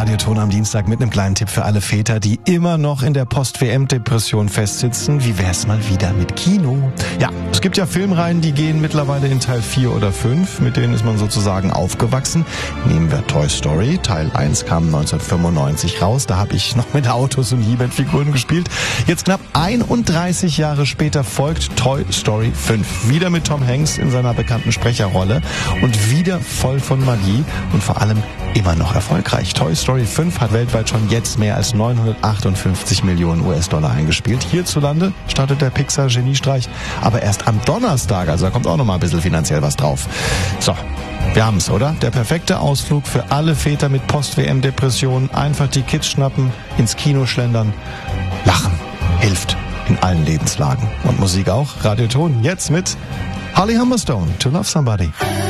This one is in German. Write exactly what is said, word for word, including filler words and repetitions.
Radioton am Dienstag mit einem kleinen Tipp für alle Väter, die immer noch in der Post-W M-Depression festsitzen. Wie wär's mal wieder mit Kino? Ja, es gibt ja Filmreihen, die gehen mittlerweile in Teil vier oder fünf. Mit denen ist man sozusagen aufgewachsen. Nehmen wir Toy Story. Teil eins kam neunzehnhundertfünfundneunzig raus. Da habe ich noch mit Autos und He-Man-Figuren gespielt. Jetzt knapp einunddreißig Jahre später folgt Toy Story fünf. Wieder mit Tom Hanks in seiner bekannten Sprecherrolle und wieder voll von Magie und vor allem immer noch erfolgreich. Toy Story fünf hat weltweit schon jetzt mehr als neunhundertachtundfünfzig Millionen U S-Dollar eingespielt. Hierzulande startet der Pixar-Geniestreich aber erst am Donnerstag, also da kommt auch noch mal ein bisschen finanziell was drauf. So, wir haben's, oder? Der perfekte Ausflug für alle Väter mit Post-W M-Depressionen. Einfach die Kids schnappen, ins Kino schlendern. Lachen hilft in allen Lebenslagen. Und Musik auch. Radioton jetzt mit Holly Humberstone, To Love Somebody.